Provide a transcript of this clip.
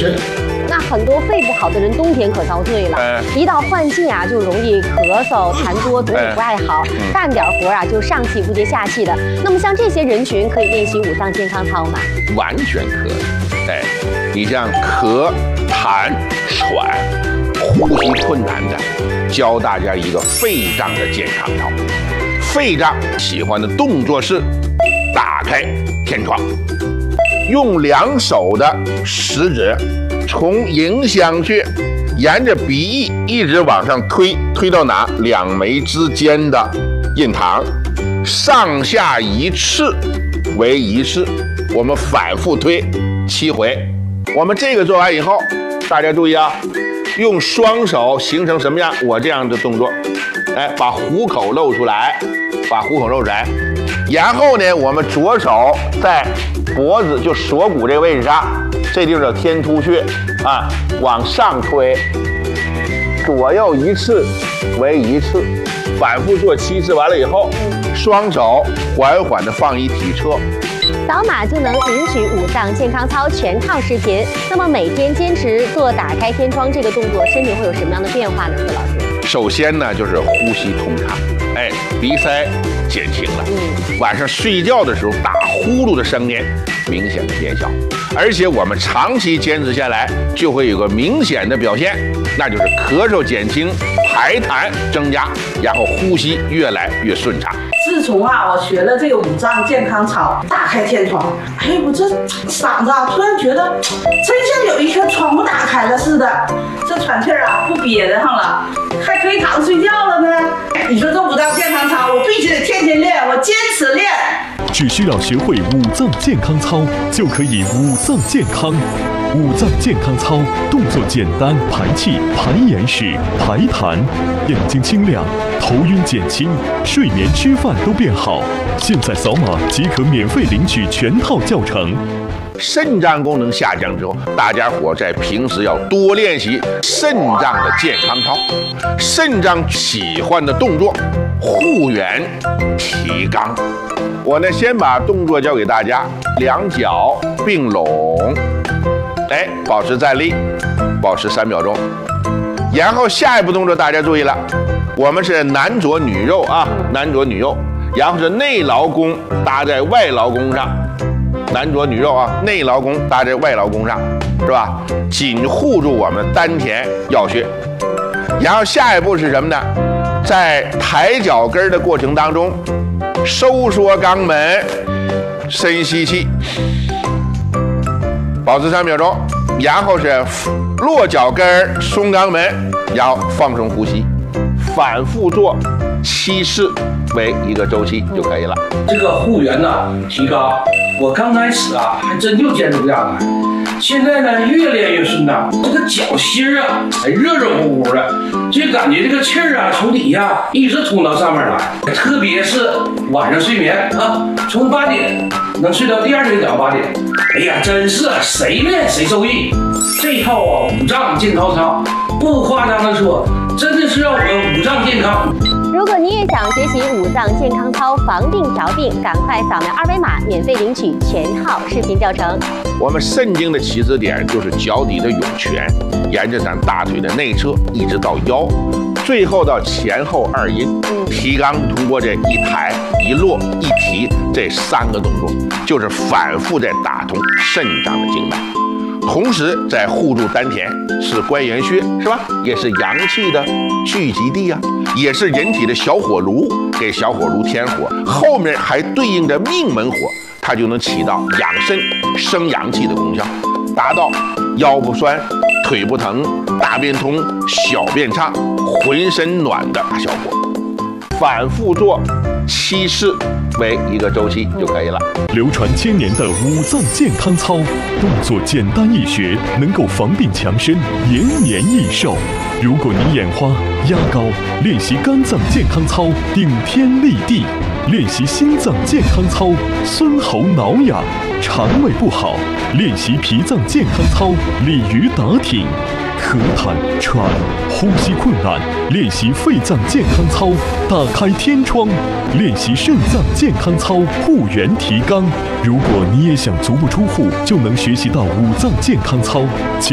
是。 那很多肺不好的人冬天可遭罪了，一到换季啊，就容易咳嗽、痰多，总也不爱好，干点活啊就上气不接下气的。那么像这些人群可以练习五脏健康操吗？ 完全可以。你像咳、痰、喘、呼吸困难的，教大家一个肺脏的健康操。肺脏喜欢的动作是打开天窗，用2手的食指从迎香穴沿着鼻翼一直往上推，推到哪？2眉之间的印堂，上下1次为1次，我们反复推7回。我们这个做完以后，大家注意啊，用双手形成什么样？我这样的动作，把虎口露出来，把虎口露出来。然后呢，我们左手在脖子就锁骨这个位置上，这地方叫天突穴啊，往上推，左右1次为1次，反复做7次。完了以后，双手缓缓地放一体侧。 扫码就能领取五脏健康操全套视频。那么每天坚持做打开天窗这个动作，身体会有什么样的变化呢？何老师？ 首先呢，就是呼吸通畅，鼻塞减轻了。晚上睡觉的时候打呼噜的声音明显的减小，而且我们长期坚持下来，就会有个明显的表现，那就是咳嗽减轻，排痰增加，然后呼吸越来越顺畅。 自从我学了这个五脏健康操，打开天窗，我这嗓子突然觉得真像有一颗窗户打开了似的，这喘气不憋得上了，还可以躺着睡觉了呢。你说这五脏健康操，我必须得天天练，我坚持练。 只需要学会五脏健康操，就可以五脏健康。五脏健康操动作简单，排气、排眼屎、排痰，眼睛清亮，头晕减轻，睡眠吃饭都变好。现在扫码即可免费领取全套教程。 肾脏功能下降之后，大家伙在平时要多练习肾脏的健康操。肾脏喜欢的动作，护元、提肛。我呢，先把动作教给大家，2脚并拢，保持站立，保持3秒钟。然后下一步动作大家注意了，我们是男左女右啊，男左女右，然后是内劳宫搭在外劳宫上。男左女右啊，内劳宫搭在外劳宫上，是吧？紧护住我们丹田要穴。然后下一步是什么呢？在抬脚跟的过程当中，收缩肛门，深吸气，保持3秒钟。然后是落脚跟，松肛门，然后放松呼吸，反复做7次为1个周期就可以了。 这个护元提肛，我刚开始还真就坚持不下来，现在呢越练越顺畅，这个脚心热热乎乎的，就感觉这个气从底下一直通到上面来，特别是晚上睡眠从8点能睡到第2天早上8点，真是谁练谁受益。这套五脏健康操，不夸张的说，真的是让我们五脏健康。 如果你也想学习五脏健康操，防病调病，赶快扫描2维码，免费领取全套视频教程。 我们肾经的起始点就是脚底的涌泉，沿着咱大腿的内侧一直到腰，最后到前后2阴。提肛通过这一抬、一落、一提这3个动作，就是反复在打通肾脏的经脉。同时在护住丹田，是关元穴，是吧？也是阳气的聚集地啊，也是人体的小火炉，给小火炉添火。后面还对应着命门火，它就能起到养肾、生阳气的功效，达到腰不酸、腿不疼、大便通、小便畅、浑身暖的大效果。反复做7次为1个周期就可以了。 流传1000年的五脏健康操，动作简单易学，能够防病强身，延年益寿。如果你眼花、压高，练习肝脏健康操，顶天立地；练习心脏健康操，孙喉挠痒；肠胃不好，练习脾脏健康操，鲤鱼打挺；咳痰、喘、呼吸困难，练习肺脏健康操，打开天窗；练习肾脏健康操，护元提肛。如果你也想足不出户就能学习到五脏健康操，